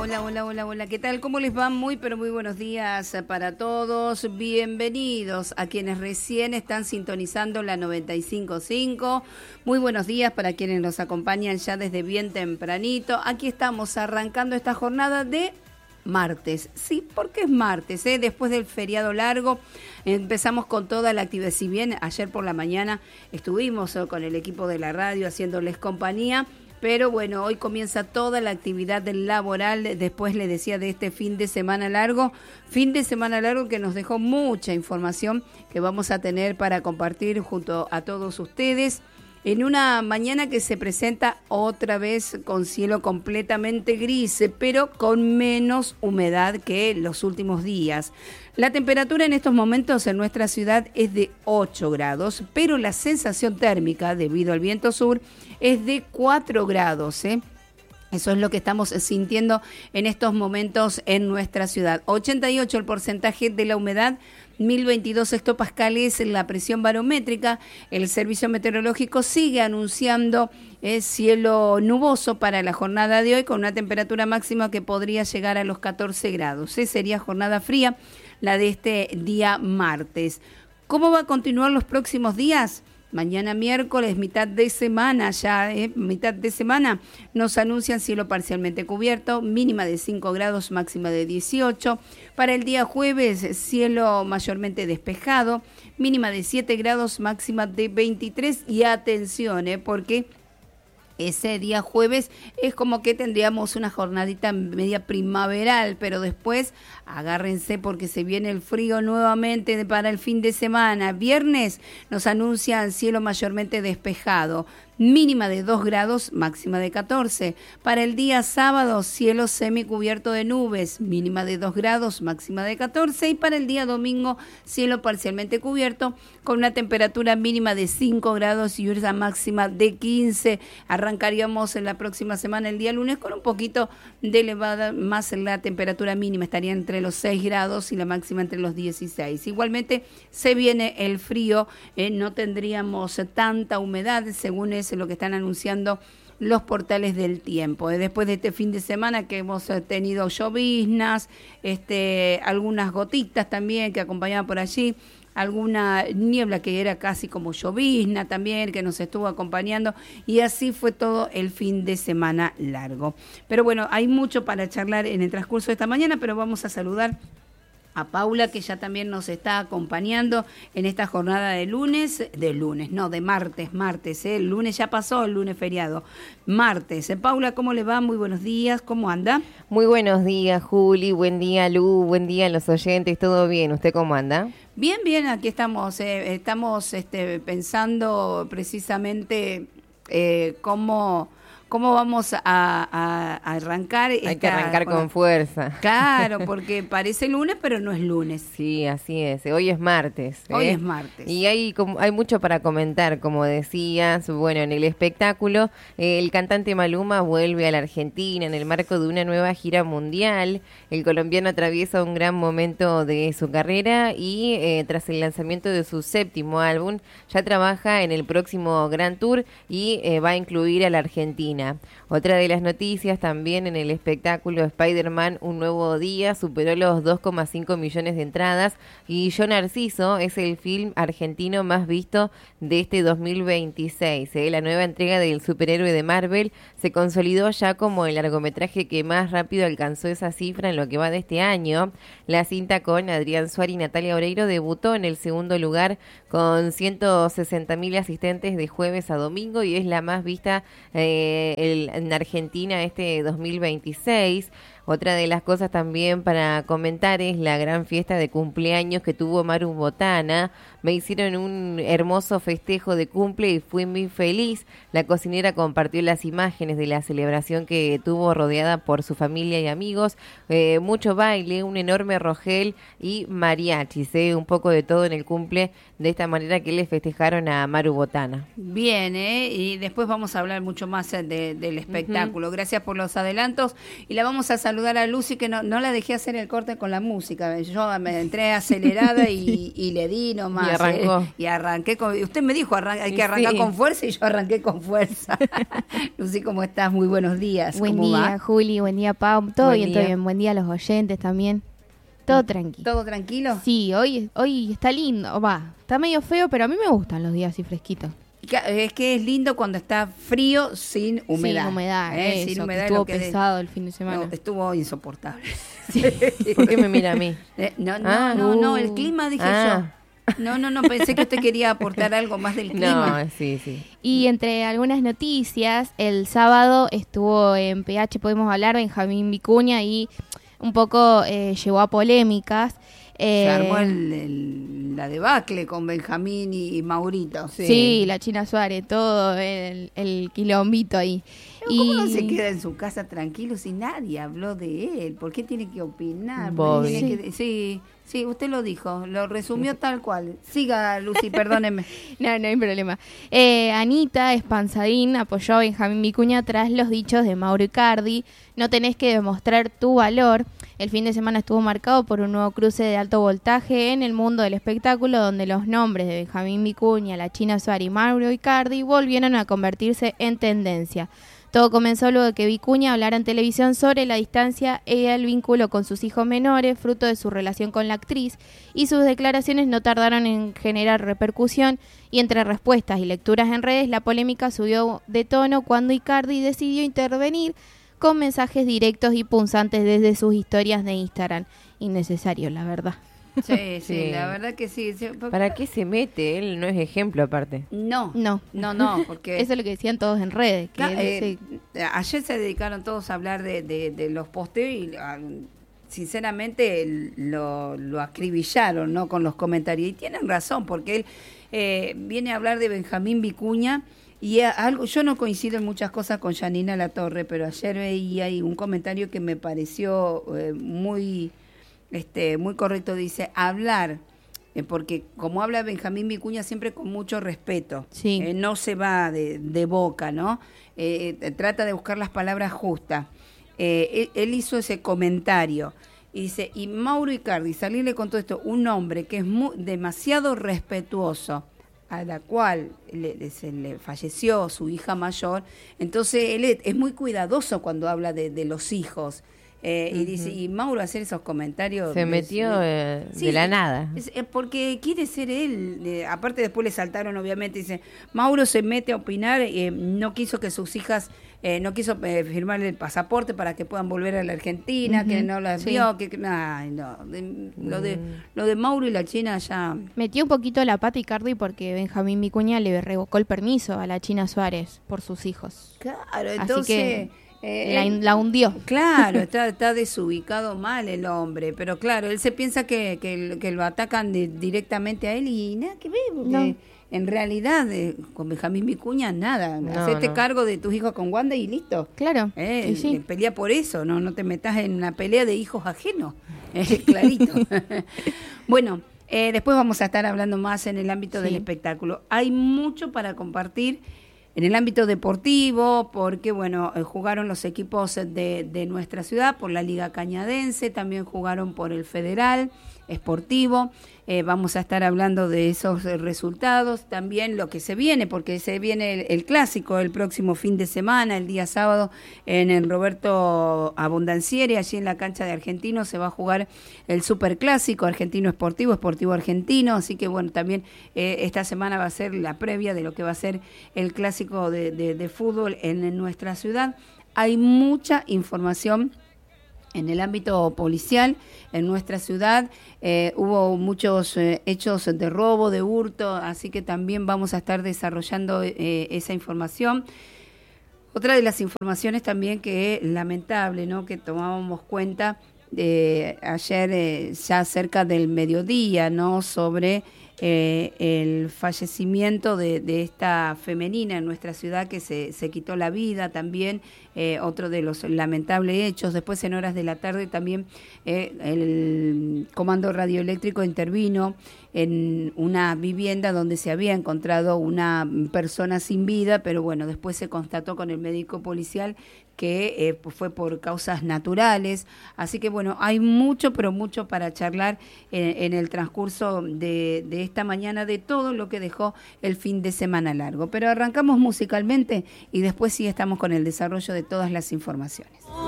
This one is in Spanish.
Hola. ¿Qué tal? ¿Cómo les va? Muy, pero muy buenos días para todos. Bienvenidos a quienes recién están sintonizando la 95.5. Muy buenos días para quienes nos acompañan ya desde bien tempranito. Aquí estamos arrancando esta jornada de martes. Sí, porque es martes, después del feriado largo. Empezamos con toda la actividad. Si bien ayer por la mañana estuvimos con el equipo de la radio haciéndoles compañía, pero bueno, hoy comienza toda la actividad laboral. Después le decía de este fin de semana largo que nos dejó mucha información que vamos a tener para compartir junto a todos ustedes. En una mañana que se presenta otra vez con cielo completamente gris, pero con menos humedad que los últimos días. La temperatura en estos momentos en nuestra ciudad es de 8 grados, pero la sensación térmica, debido al viento sur, es de 4 grados, Eso es lo que estamos sintiendo en estos momentos en nuestra ciudad. 88 el porcentaje de la humedad, 1022 hectopascales la presión barométrica. El servicio meteorológico sigue anunciando cielo nuboso para la jornada de hoy, con una temperatura máxima que podría llegar a los 14 grados. Sería jornada fría la de este día martes. ¿Cómo va a continuar los próximos días? Mañana miércoles, mitad de semana nos anuncian cielo parcialmente cubierto, mínima de 5 grados, máxima de 18. Para el día jueves, cielo mayormente despejado, mínima de 7 grados, máxima de 23. Y atención, porque ese día jueves es como que tendríamos una jornadita media primaveral, pero después agárrense porque se viene el frío nuevamente para el fin de semana. Viernes nos anuncian cielo mayormente despejado, mínima de 2 grados, máxima de 14. Para el día sábado, cielo semicubierto de nubes, mínima de 2 grados, máxima de 14. Y para el día domingo, cielo parcialmente cubierto, con una temperatura mínima de 5 grados y una máxima de 15. Arrancaríamos en la próxima semana, el día lunes, con un poquito de elevada más en la temperatura mínima. Estaría entre los 6 grados y la máxima entre los 16. Igualmente, se viene el frío, no tendríamos tanta humedad, según es lo que están anunciando los portales del tiempo. Después de este fin de semana que hemos tenido lloviznas, algunas gotitas también que acompañaban por allí, alguna niebla que era casi como llovizna también que nos estuvo acompañando, y así fue todo el fin de semana largo. Pero bueno, hay mucho para charlar en el transcurso de esta mañana, pero vamos a saludar a Paula, que ya también nos está acompañando en esta jornada de martes, el lunes ya pasó, el lunes feriado, martes. Paula, ¿cómo le va? Muy buenos días, ¿cómo anda? Muy buenos días, Juli, buen día, Lu, buen día a los oyentes, ¿todo bien? ¿Usted cómo anda? Bien, aquí estamos, pensando precisamente cómo vamos a arrancar. Hay que arrancar con fuerza. Claro, porque parece lunes, pero no es lunes. Sí, así es. Hoy es martes. Hoy es martes. Y hay mucho para comentar, como decías. Bueno, en el espectáculo, el cantante Maluma vuelve a la Argentina en el marco de una nueva gira mundial. El colombiano atraviesa un gran momento de su carrera y tras el lanzamiento de su 7º álbum, ya trabaja en el próximo Grand Tour y va a incluir a la Argentina. Otra de las noticias también en el espectáculo Spider-Man Un Nuevo Día superó los 2,5 millones de entradas y Yo Narciso es el film argentino más visto de este 2026. La nueva entrega del superhéroe de Marvel se consolidó ya como el largometraje que más rápido alcanzó esa cifra en lo que va de este año. La cinta con Adrián Suárez y Natalia Oreiro debutó en el segundo lugar con 160.000 asistentes de jueves a domingo y es la más vista en Argentina este 2026. Otra de las cosas también para comentar es la gran fiesta de cumpleaños que tuvo Maru Botana. Me hicieron un hermoso festejo de cumple y fui muy feliz. La cocinera compartió las imágenes de la celebración que tuvo rodeada por su familia y amigos. Mucho baile, un enorme rogel y mariachis. Un poco de todo en el cumple, de esta manera que le festejaron a Maru Botana. Bien, y después vamos a hablar mucho más de del espectáculo. Gracias por los adelantos. Y la vamos a saludar a Lucy, que no la dejé hacer el corte con la música. Yo me entré acelerada y le di nomás. Y arrancó. Y arranqué con... Usted me dijo, hay que arrancar con fuerza, y yo arranqué con fuerza. Lucy, ¿cómo estás? Muy buenos días. Buen ¿Cómo día, va? Juli. Buen día, Pau. Todo Buen bien, día. todo bien. Buen día a los oyentes también. Todo tranquilo. ¿Todo tranquilo? Sí, hoy está lindo. Está medio feo, pero a mí me gustan los días así fresquitos. Es que es lindo cuando está frío sin humedad. Sin humedad, Sin eso, humedad que estuvo lo que pesado el fin de semana. No, estuvo insoportable. ¿Por qué me mira a mí? No, el clima dije yo. No, pensé que usted quería aportar algo más del clima. No, sí. Y entre algunas noticias, el sábado estuvo en PH, podemos hablar, Benjamín Vicuña, y un poco llevó a polémicas. Se armó la debacle con Benjamín y Maurito. Sí, la China Suárez, todo el quilombito ahí. Pero ¿cómo no se queda en su casa tranquilo si nadie habló de él? ¿Por qué tiene que opinar? Bobby. Sí, usted lo dijo, lo resumió tal cual. Siga, Lucy, perdóneme. No hay problema. Anita Espanzadín apoyó a Benjamín Vicuña tras los dichos de Mauro Icardi. No tenés que demostrar tu valor. El fin de semana estuvo marcado por un nuevo cruce de alto voltaje en el mundo del espectáculo, donde los nombres de Benjamín Vicuña, la China Suárez y Mauro Icardi volvieron a convertirse en tendencia. Todo comenzó luego de que Vicuña hablara en televisión sobre la distancia y el vínculo con sus hijos menores, fruto de su relación con la actriz, y sus declaraciones no tardaron en generar repercusión, y entre respuestas y lecturas en redes, la polémica subió de tono cuando Icardi decidió intervenir con mensajes directos y punzantes desde sus historias de Instagram. Innecesario, la verdad. Sí, la verdad que sí. ¿Para qué se mete? Él no es ejemplo aparte. No, porque... Eso es lo que decían todos en redes. Que ayer se dedicaron todos a hablar de los posteos y sinceramente lo acribillaron, ¿no? Con los comentarios. Y tienen razón, porque él viene a hablar de Benjamín Vicuña y algo. Yo no coincido en muchas cosas con Janina Latorre, pero ayer veía ahí un comentario que me pareció muy correcto. Dice, hablar, porque como habla Benjamín Vicuña siempre con mucho respeto, sí. No se va de boca, ¿no? Trata de buscar las palabras justas. Él hizo ese comentario y dice, y Mauro Icardi, salirle con todo esto, un hombre que es demasiado respetuoso, a la cual se le falleció su hija mayor, entonces él es muy cuidadoso cuando habla de los hijos. Y dice, y Mauro hacer esos comentarios... Se metió de la nada. Porque quiere ser él. Aparte después le saltaron, obviamente, dice, Mauro se mete a opinar, no quiso que sus hijas, no quiso firmar el pasaporte para que puedan volver a la Argentina, que no las vio, lo de Mauro y la China ya... Metió un poquito la pata Icardi porque Benjamín Vicuña le revocó el permiso a la China Suárez por sus hijos. Claro, entonces... Así que la hundió. Claro, está desubicado mal el hombre, pero claro, él se piensa que lo atacan directamente a él y nada que ver, porque en realidad con Benjamín Vicuña nada, hacete cargo de tus hijos con Wanda y listo. Claro. Sí. Pelea por eso, no te metas en una pelea de hijos ajenos, clarito. Bueno, después vamos a estar hablando más en el ámbito del espectáculo. Hay mucho para compartir en el ámbito deportivo, porque bueno, jugaron los equipos de nuestra ciudad por la Liga Cañadense, también jugaron por el Federal Esportivo. Vamos a estar hablando de esos resultados, también lo que se viene, porque se viene el clásico el próximo fin de semana, el día sábado, en el Roberto Abondancieri, allí en la cancha de Argentinos se va a jugar el superclásico Argentino Esportivo, Esportivo Argentino, así que bueno, también esta semana va a ser la previa de lo que va a ser el clásico de fútbol en nuestra ciudad. Hay mucha información en el ámbito policial en nuestra ciudad. Hubo muchos hechos de robo, de hurto, así que también vamos a estar desarrollando esa información. Otra de las informaciones también que es lamentable, ¿no?, que tomábamos cuenta ayer ya cerca del mediodía, ¿no?, sobre el fallecimiento de esta femenina en nuestra ciudad que se quitó la vida también, otro de los lamentables hechos. Después, en horas de la tarde, también el Comando Radioeléctrico intervino en una vivienda donde se había encontrado una persona sin vida, pero bueno, después se constató con el médico policial que fue por causas naturales. Así que bueno, hay mucho, pero mucho para charlar en el transcurso de esta mañana, de todo lo que dejó el fin de semana largo. Pero arrancamos musicalmente y después sí estamos con el desarrollo de todas las informaciones.